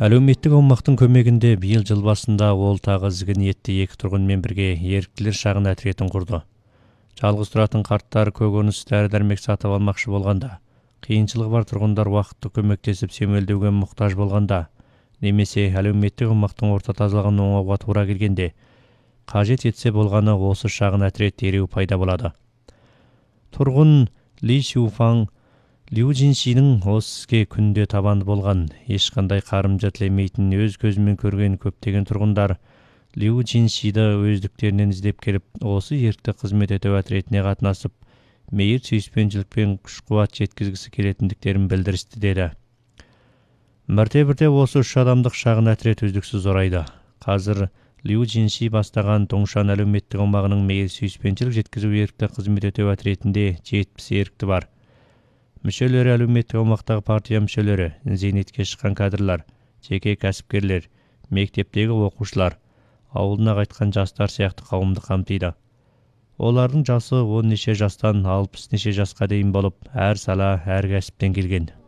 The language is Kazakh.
Әлеуметтік аумақтың көмегінде биыл жыл басында ол тағы ізгі ниетті екі тұрғынмен бірге еріктілер шағын отрядын құрды. Жалғыз тұратын қарттар көкөніс дәрі-дәрмек сатып алмақшы болғанда, қиыншылығы бар тұрғындар уақытты көмектесіп семелдеуге мұқтаж болғанда, немесе әлеуметтік аумақтың орта тазалығын оңауға тура келгенде, қажет етсе болғаны осы шағын отряд дереу пайда болады. Тұрғын Ли Сюфаң Лю Жиншидің осы іске күнде табанды болған, ешқандай қарымжа тілемейтін өз көзімен көрген көптеген тұрғындар Лю Жиншиді өздіктерінен іздеп келіп, осы ерікті қызмет ету отрядіне қатынасып, мейір сүйіспеншілікпен күш-қуат жеткізгісі келетіндіктерін білдірісті деді. Бірте-бірте осы 3 адамдық шағын отряд үздіксіз зорайды. Қазір Лю Жинши бастаған Тоңшан әлеуметтік аумағының мейір сүйіспеншілік жеткізу ерікті қызмет ету отрядінде 70 ерікті бар. Мүшелері әлеуметтік аумақтағы партия мүшелері, зейнетке шыққан кадрлар, жеке кәсіпкерлер, мектептегі оқушылар, ауылына қайтқан жастар сияқты қауымды қамтиды. Олардың жасы 10 неше жастан 60 неше жасқа дейін болып, әр сала, әр кәсіптен келген.